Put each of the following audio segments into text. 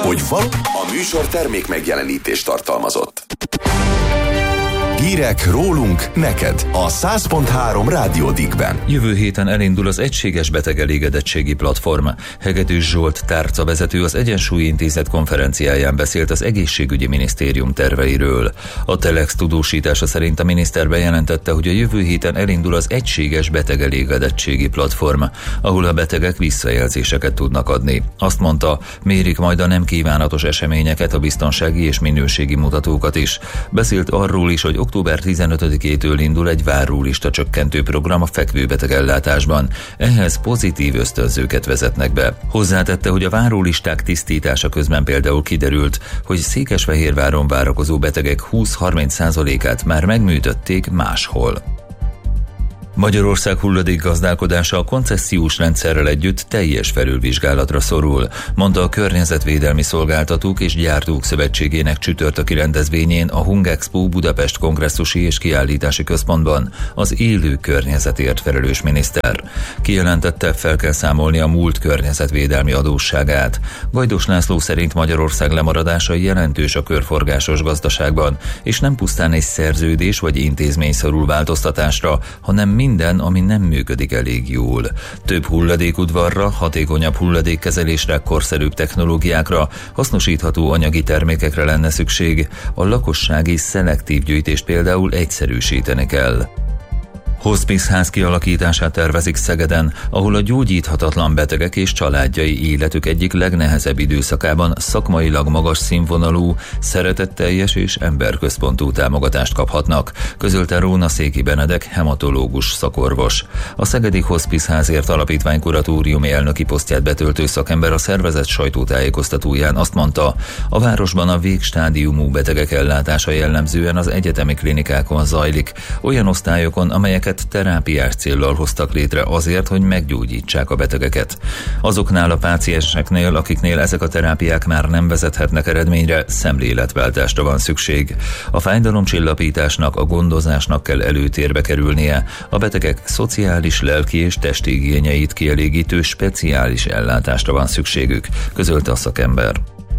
hogy a műsor termék megjelenítést tartalmazott. Hírek rólunk neked a 100.3 Rádió Dickben. Jövő héten elindul az Egységes Betegelégedettségi Platform. Hegedűs Zsolt tárcavezető az Egyensúly Intézet konferenciáján beszélt az Egészségügyi Minisztérium terveiről. A Telex tudósítása szerint a miniszter bejelentette, hogy a jövő héten elindul az Egységes Betegelégedettségi Platform, ahol a betegek visszajelzéseket tudnak adni. Azt mondta, mérik majd a nem kívánatos eseményeket, a biztonsági és minőségi mutatókat is. Beszélt arról is, hogy október 15-től indul egy várólista csökkentő program a fekvőbeteg ellátásban. Ehhez pozitív ösztönzőket vezetnek be. Hozzátette, hogy a várólisták tisztítása közben például kiderült, hogy Székesfehérváron várakozó betegek 20-30%-át már megműtötték máshol. Magyarország hulladékgazdálkodása a koncessziós rendszerrel együtt teljes felülvizsgálatra szorul, mondta a Környezetvédelmi Szolgáltatók és Gyártók Szövetségének csütörtöki rendezvényén a Hungexpo Budapest Kongresszusi és Kiállítási Központban az élő környezetért felelős miniszter. Kijelentette, fel kell számolni a múlt környezetvédelmi adósságát. Gajdos László szerint Magyarország lemaradása jelentős a körforgásos gazdaságban, és nem pusztán egy szerződés vagy intézmény szorul változtatásra, hanem minden, ami nem működik elég jól. Több hulladékudvarra, hatékonyabb hulladékkezelésre, korszerűbb technológiákra, hasznosítható anyagi termékekre lenne szükség. A lakossági szelektív gyűjtést például egyszerűsíteni kell. Hospice-ház kialakítását tervezik Szegeden, ahol a gyógyíthatatlan betegek és családjai életük egyik legnehezebb időszakában szakmailag magas színvonalú, szeretetteljes és emberközpontú támogatást kaphatnak, közölte Róna Széki Benedek hematológus szakorvos. A Szegedi Hospice-házért alapítvány kuratóriumi elnöki posztját betöltő szakember a szervezet sajtótájékoztatóján azt mondta, a városban a végstádiumú betegek ellátása jellemzően az egyetemi klinikákon zajlik, olyan osztályokon, amelyeket terápiás céllal hoztak létre azért, hogy meggyógyítsák a betegeket. Azoknál a pácienseknél, akiknél ezek a terápiák már nem vezethetnek eredményre, szemléletváltásra van szükség. A fájdalomcsillapításnak, a gondozásnak kell előtérbe kerülnie, a betegek szociális, lelki és testi igényeit kielégítő speciális ellátásra van szükségük, közölte a szakember.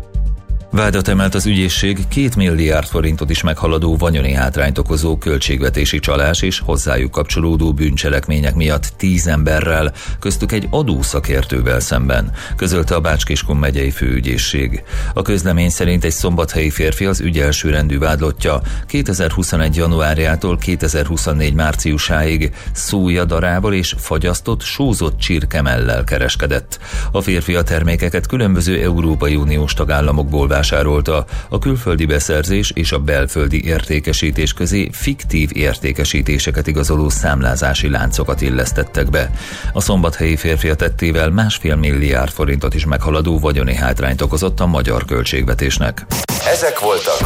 Vádat emelt az ügyészség 2 milliárd forintot is meghaladó vagyoni hátrányt okozó költségvetési csalás és hozzájuk kapcsolódó bűncselekmények miatt 10 emberrel, köztük egy adószakértővel szemben, közölte a Bács-Kiskun megyei főügyészség. A közlemény szerint egy szombathelyi férfi az ügy elsőrendű vádlottja 2021. januárjától 2024. márciusáig szójadarával és fagyasztott, sózott csirkemellel kereskedett. A férfi a termékeket különböző Európai Uniós tagállamokból vásárolta, a külföldi beszerzés és a belföldi értékesítés közé fiktív értékesítéseket igazoló számlázási láncokat illesztettek be. A szombathelyi férfi a tettével 1,5 milliárd forintot is meghaladó vagyoni hátrányt okozott a magyar költségvetésnek. Ezek voltak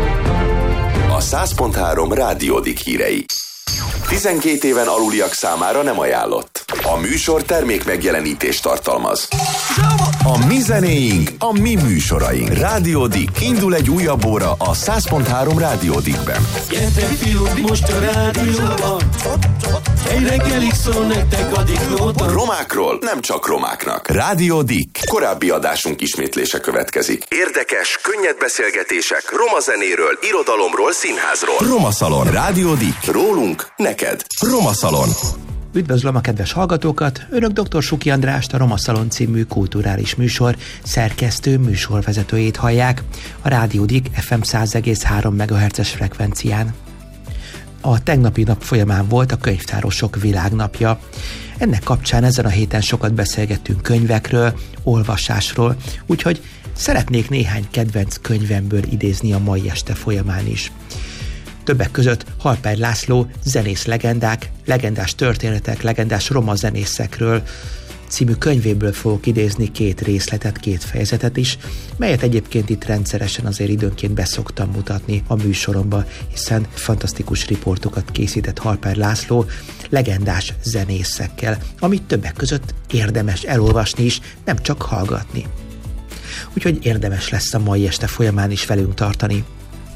a 100.3 Rádió Dick hírei. 12 éven aluliak számára nem ajánlott. A műsor termék megjelenítést tartalmaz. A mi zenéink, a mi műsoraink. Rádió Dick. Indul egy újabb óra a 100.3 Rádió Dickben. Gyertek fiúk, most a rádióban. Egy reggelig szól nektek a Dickóban. Romákról nem csak romáknak. Rádió Dick. Korábbi adásunk ismétlése következik. Érdekes, könnyed beszélgetések roma zenéről, irodalomról, színházról. Roma Szalon. Rádió Dick. Rólunk neked. Roma Szalon. Üdvözlöm a kedves hallgatókat! Önök dr. Suki Andrást, a Roma Szalon című kulturális műsor szerkesztő műsorvezetőjét hallják a Rádió Dick FM 100,3 MHz-es frekvencián. A tegnapi nap folyamán volt a könyvtárosok világnapja. Ennek kapcsán ezen a héten sokat beszélgettünk könyvekről, olvasásról, úgyhogy szeretnék néhány kedvenc könyvemből idézni a mai este folyamán is. Többek között Halper László Zenész legendák, legendás történetek, legendás roma zenészekről című könyvéből fogok idézni 2 részletet, 2 fejezetet is, melyet egyébként itt rendszeresen azért időnként beszoktam mutatni a műsoromba, hiszen fantasztikus riportokat készített Halper László legendás zenészekkel, amit többek között érdemes elolvasni is, nem csak hallgatni. Úgyhogy érdemes lesz a mai este folyamán is velünk tartani.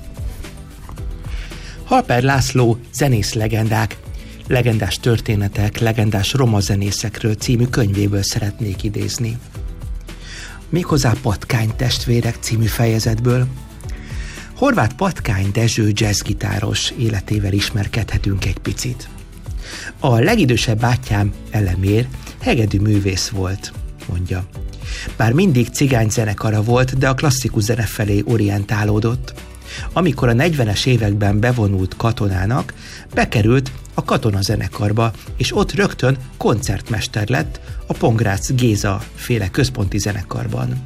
Halper László Zenész legendák, legendás történetek, legendás roma zenészekről című könyvéből szeretnék idézni. Méghozzá Patkány testvérek című fejezetből. Horváth Patkány Dezső jazzgitáros életével ismerkedhetünk egy picit. A legidősebb bátyám Elemér hegedű művész volt, mondja. Bár mindig cigányzenekara volt, de a klasszikus zene felé orientálódott. Amikor a 40-es években bevonult katonának, bekerült a katonazenekarba, és ott rögtön koncertmester lett a Pongrácz Géza féle központi zenekarban.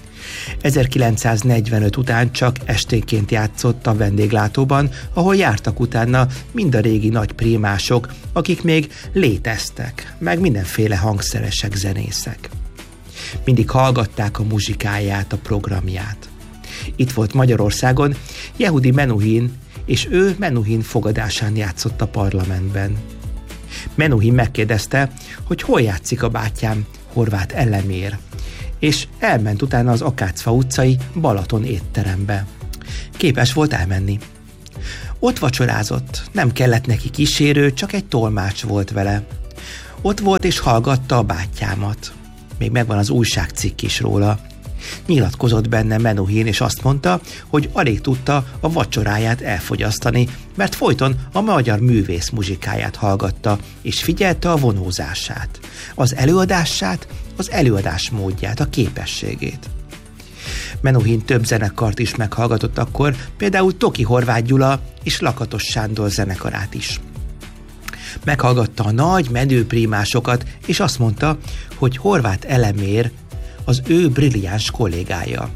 1945 után csak esténként játszott a vendéglátóban, ahol jártak utána mind a régi nagy prímások, akik még léteztek, meg mindenféle hangszeresek, zenészek. Mindig hallgatták a muzsikáját, a programját. Itt volt Magyarországon Yehudi Menuhin, és ő Menuhin fogadásán játszott a parlamentben. Menuhin megkérdezte, hogy hol játszik a bátyám, Horváth Elemér, és elment utána az Akácfa utcai Balaton étterembe. Képes volt elmenni. Ott vacsorázott, nem kellett neki kísérő, csak egy tolmács volt vele. Ott volt és hallgatta a bátyámat. Még megvan az újságcikk is róla. Nyilatkozott benne Menuhin, és azt mondta, hogy alig tudta a vacsoráját elfogyasztani, mert folyton a magyar művész muzsikáját hallgatta, és figyelte a vonózását, az előadását, az előadás módját, a képességét. Menuhin több zenekart is meghallgatott akkor, például Toki Horváth Gyula és Lakatos Sándor zenekarát is. Meghallgatta a nagy menőprímásokat, és azt mondta, hogy Horváth Elemér az ő brilliáns kollégája.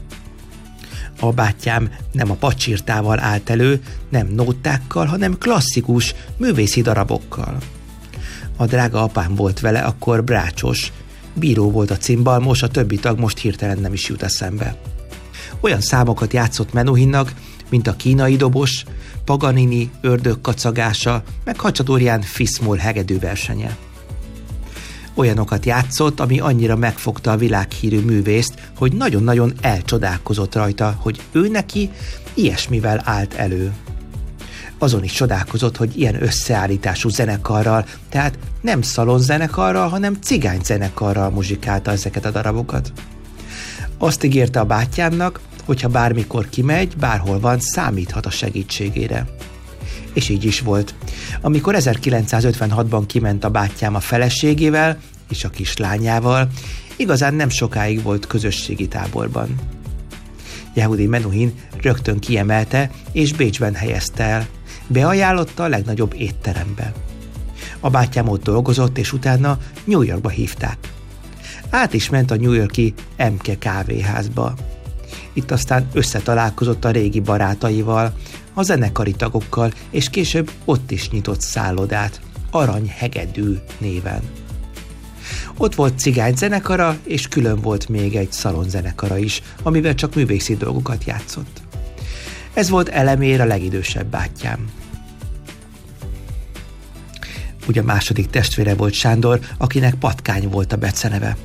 A bátyám nem a pacsirtával állt elő, nem nótákkal, hanem klasszikus, művészi darabokkal. A drága apám volt vele, akkor Brácsos, bíró volt a cimbalmos, a többi tag most hirtelen nem is jut eszembe. Olyan számokat játszott Menuhinnak, mint a Kínai dobos, Paganini ördögkacagása, meg Hacsadorján Fiszmol hegedűversenye. Olyanokat játszott, ami annyira megfogta a világhírű művészt, hogy nagyon-nagyon elcsodálkozott rajta, hogy ő neki ilyesmivel állt elő. Azon is csodálkozott, hogy ilyen összeállítású zenekarral, tehát nem szalonzenekarral, hanem cigányzenekarral muzsikálta ezeket a darabokat. Azt ígérte a bátyámnak, hogyha bármikor kimegy, bárhol van, számíthat a segítségére. És így is volt. Amikor 1956-ban kiment a bátyám a feleségével és a kislányával, igazán nem sokáig volt közösségi táborban. Yehudi Menuhin rögtön kiemelte és Bécsben helyezte el. Beajánlotta a legnagyobb étterembe. A bátyám ott dolgozott, és utána New Yorkba hívták. Át is ment a New York-i Emke kávéházba. Itt aztán összetalálkozott a régi barátaival, a zenekari tagokkal, és később ott is nyitott szállodát, Arany Hegedű néven. Ott volt cigányzenekara, és külön volt még egy szalonzenekara is, amivel csak művészi dolgokat játszott. Ez volt Elemér, a legidősebb bátyám. Ugye a második testvére volt Sándor, akinek Patkány volt a beceneve.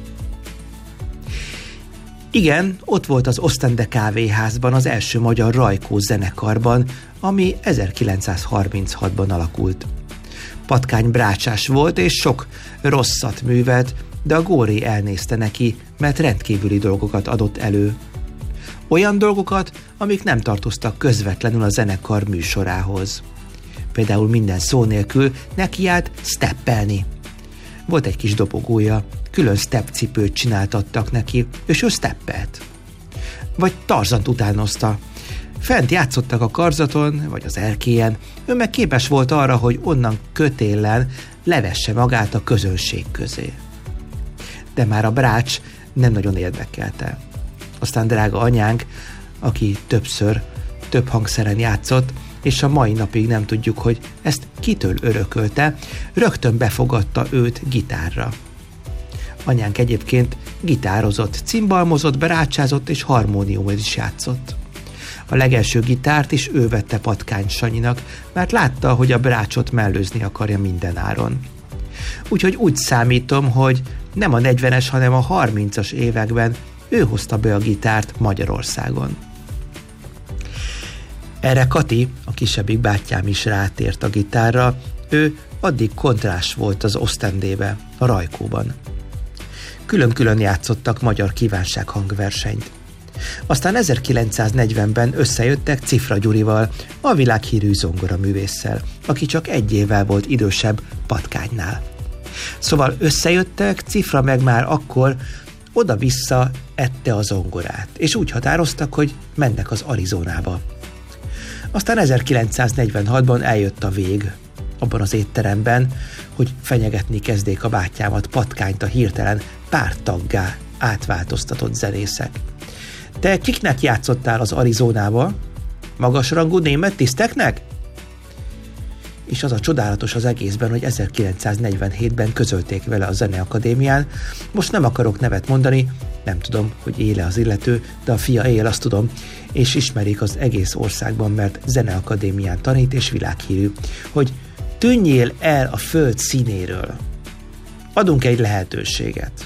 Igen, ott volt az Ostende kávéházban az első magyar Rajkó zenekarban, ami 1936-ban alakult. Patkány brácsás volt, és sok rosszat művelt, de a Góri elnézte neki, mert rendkívüli dolgokat adott elő. Olyan dolgokat, amik nem tartoztak közvetlenül a zenekar műsorához. Például minden szó nélkül nekiállt steppelni. Volt egy kis dobogója, külön steppcipőt csináltattak neki, és ő steppelt. Vagy Tarzant utánozta. Fent játszottak a karzaton, vagy az erkélyen, ő meg képes volt arra, hogy onnan kötéllen levesse magát a közönség közé. De már a brács nem nagyon érdekelte. Aztán drága anyánk, aki több hangszeren játszott, és a mai napig nem tudjuk, hogy ezt kitől örökölte, rögtön befogadta őt gitárra. Anyánk egyébként gitározott, cimbalmozott, brácsázott és harmóniumot is játszott. A legelső gitárt is ő vette Patkány Sanyinak, mert látta, hogy a brácsot mellőzni akarja minden áron. Úgyhogy úgy számítom, hogy nem a 40-es, hanem a 30-as években ő hozta be a gitárt Magyarországon. Erre Kati, a kisebbik bátyám is rátért a gitárra, ő addig kontrás volt az Ostendébe, a Rajkóban. külön-külön játszottak magyar kívánság hangversenyt. Aztán 1940-ben összejöttek Cifra Gyurival, a világhírű zongoraművésszel, aki csak 1 évvel volt idősebb Patkánynál. Szóval összejöttek, Cifra meg már akkor oda-vissza ette a zongorát, és úgy határoztak, hogy mennek az Arizonába. Aztán 1946-ban eljött a vég abban az étteremben, hogy fenyegetni kezdték a bátyámat, Patkányt, a hirtelen párttaggá átváltoztatott zenészek. Te kiknek játszottál az Arizonába? Magasrangú német tiszteknek? És az a csodálatos az egészben, hogy 1947-ben közölték vele a Zeneakadémián. Most nem akarok nevet mondani, nem tudom, hogy éle az illető, de a fia él, azt tudom, és ismerik az egész országban, mert Zeneakadémián tanít és világhírű, hogy tűnjél el a föld színéről. Adunk egy lehetőséget.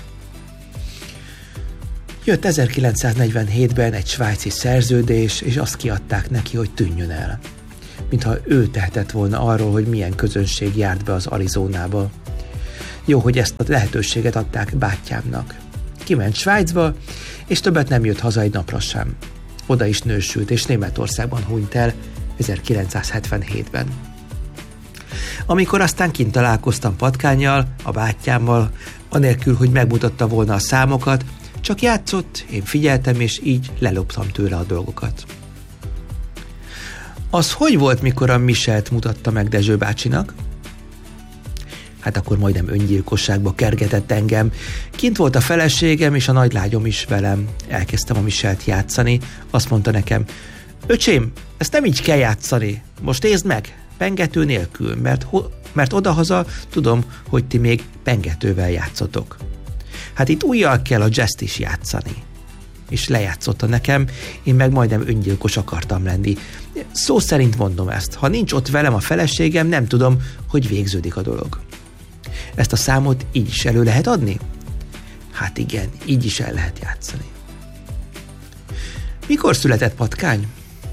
Jött 1947-ben egy svájci szerződés, és azt kiadták neki, hogy tűnjön el. Mintha ő tehetett volna arról, hogy milyen közönség járt be az Arizonába. Jó, hogy ezt a lehetőséget adták bátyámnak. Kiment Svájcba, és többet nem jött haza egy napra sem. Oda is nősült, és Németországban hunyt el 1977-ben. Amikor aztán kint találkoztam Patkánnyal, a bátyámmal, anélkül, hogy megmutatta volna a számokat, csak játszott, én figyeltem, és így leloptam tőle a dolgokat. Az hogy volt, mikor a Michelt mutatta meg Dezső bácsinak? Hát akkor majdnem öngyilkosságba kergetett engem. Kint volt a feleségem és a nagylágyom is velem. Elkezdtem a Michelt játszani. Azt mondta nekem, öcsém, ezt nem így kell játszani. Most nézd meg, pengető nélkül, mert odahaza tudom, hogy ti még pengetővel játszotok. Hát itt ujjal kell a jazzt is játszani. És lejátszotta nekem, én meg majdnem öngyilkos akartam lenni. Szó szerint mondom ezt, ha nincs ott velem a feleségem, nem tudom, hogy végződik a dolog. Ezt a számot így is elő lehet adni? Hát igen, így is el lehet játszani. Mikor született Patkány?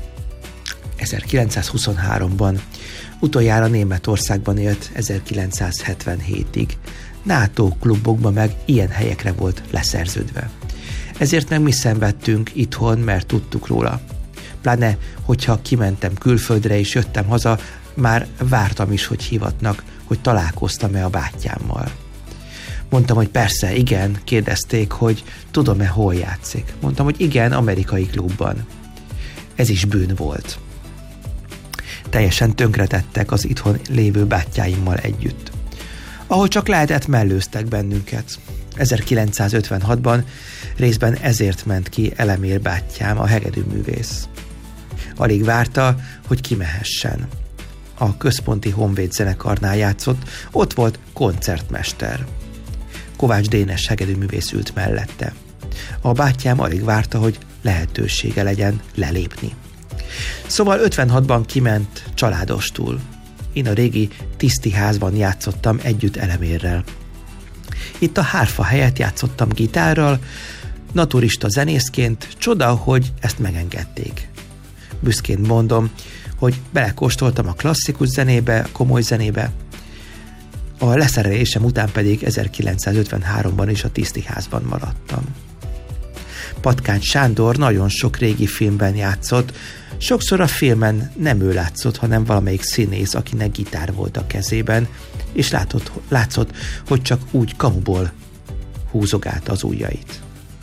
1923-ban. Utoljára Németországban élt 1977-ig. NATO klubokban meg ilyen helyekre volt leszerződve. Ezért meg mi szenvedtünk itthon, mert tudtuk róla. Pláne, hogyha kimentem külföldre és jöttem haza, már vártam is, hogy hívatnak, hogy találkoztam-e a bátyámmal. Mondtam, hogy persze, igen, kérdezték, hogy tudom-e, hol játszik. Mondtam, hogy igen, amerikai klubban. Ez is bűn volt. Teljesen tönkretettek az itthon lévő bátyáimmal együtt. Ahol csak lehetett, mellőztek bennünket. 1956-ban részben ezért ment ki Elemér bátyám, a hegedűművész. Alig várta, hogy kimehessen. A Központi Honvéd zenekarnál játszott, ott volt koncertmester. Kovács Dénes hegedűművész ült mellette. A bátyám alig várta, hogy lehetősége legyen lelépni. Szóval 56-ban kiment családostul. Én a régi tiszti házban játszottam együtt Elemérrel. Itt a hárfa helyett játszottam gitárral, naturista zenészként, csoda, hogy ezt megengedték. Büszkén mondom, hogy belekóstoltam a klasszikus zenébe, a komoly zenébe. A leszerelésem után pedig 1953-ban is a tisztiházban maradtam. Patkány Sándor nagyon sok régi filmben játszott, sokszor a filmen nem ő látszott, hanem valamelyik színész, akinek gitár volt a kezében, és látszott, hogy csak úgy kamuból húzogálta az ujjait.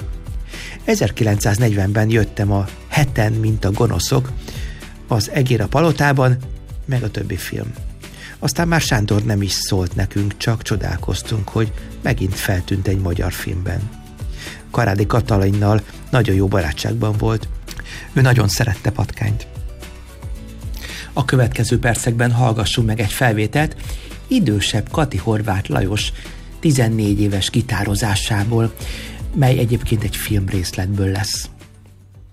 1940-ben jöttem a Heten, mint a gonoszok, az Egér a palotában, meg a többi film. Aztán már Sándor nem is szólt nekünk, csak csodálkoztunk, hogy megint feltűnt egy magyar filmben. Karádi Katalinnal nagyon jó barátságban volt. Ő nagyon szerette Patkányt. A következő percekben hallgassunk meg egy felvételt idősebb Kati Horváth Lajos 14 éves gitározásából, mely egyébként egy filmrészletből lesz.